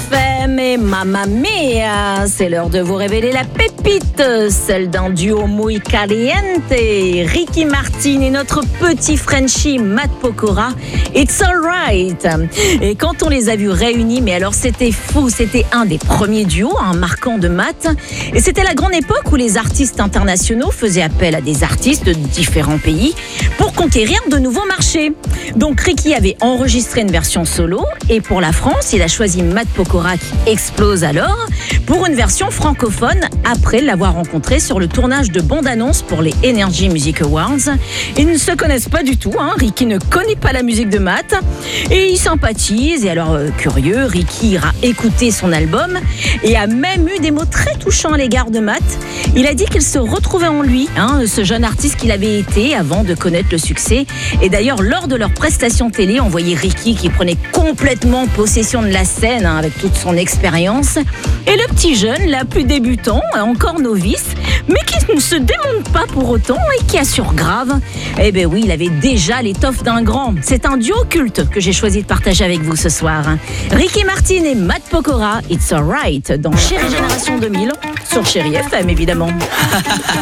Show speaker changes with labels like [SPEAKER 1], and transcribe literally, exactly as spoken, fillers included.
[SPEAKER 1] F M et Mamma Mia, c'est l'heure de vous révéler la pépite, celle d'un duo muy caliente, Ricky Martin et notre petit Frenchie Matt Pokora, It's Alright. Et quand on les a vus réunis, mais alors c'était fou, c'était un des premiers duos hein, marquants de Matt, et c'était la grande époque où les artistes internationaux faisaient appel à des artistes de différents pays pour conquérir de nouveaux marchés. Donc Ricky avait enregistré une version solo et pour la France, il a choisi Matt Pokora qui explose alors pour une version francophone après l'avoir rencontré sur le tournage de bande-annonce pour les Energy Music Awards. Ils ne se connaissent pas du tout, hein. Ricky ne connaît pas la musique de Matt et ils sympathisent. Et alors, euh, curieux, Ricky ira écouter son album et a même eu des mots très touchants à l'égard de Matt. Il a dit qu'il se retrouvait en lui, hein, ce jeune artiste qu'il avait été avant de connaître le succès. Et d'ailleurs, lors de leur prestation télé, on voyait Ricky qui prenait complètement possession de la scène hein, avec toute son expérience. Et le petit jeune, là, plus débutant, encore novice, mais qui ne se démonte pas pour autant et qui assure grave. Eh bien oui, il avait déjà l'étoffe d'un grand. C'est un duo culte que j'ai choisi de partager avec vous ce soir. Ricky Martin et Matt Pokora, It's Alright, dans Chérie Génération deux mille, sur Chérie F M évidemment.